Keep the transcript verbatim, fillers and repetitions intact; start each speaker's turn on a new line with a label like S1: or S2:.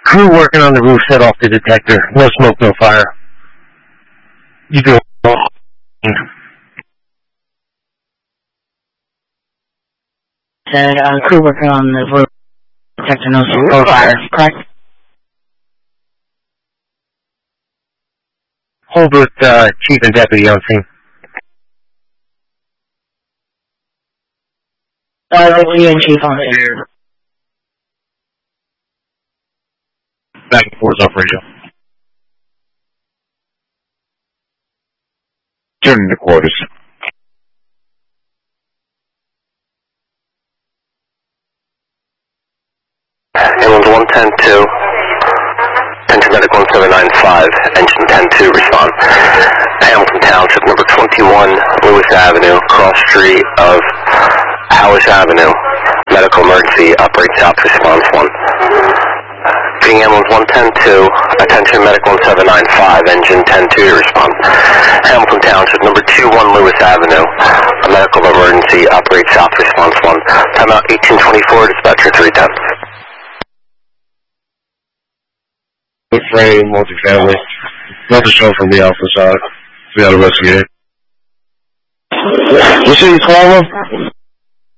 S1: Crew working on the roof set off the detector. No smoke, no fire. You do.
S2: Said uh, crew working on the roof detector, no smoke, no fire. Correct?
S1: Hold with uh, Chief and Deputy on scene.
S2: Uh, Deputy and Chief on scene.
S3: Back and forth off radio. Turning to quarters.
S4: Ambulance one ten two, Enter Medical one seven nine five, Engine ten two, respond. Hamilton Township, number twenty-one, Lewis Avenue, cross street of Howard Avenue. Medical emergency, operate south, response one. Being Ambulance one ten two, attention Medical one seven nine five, Engine ten two to respond. Hamilton Township, number twenty-one, Lewis Avenue, a medical emergency, operate south, response one. Timeout eighteen twenty-four, dispatcher three ten.
S3: Frame, multifamily. Nothing shown from the alpha side. We got to investigate.
S1: What city's calling?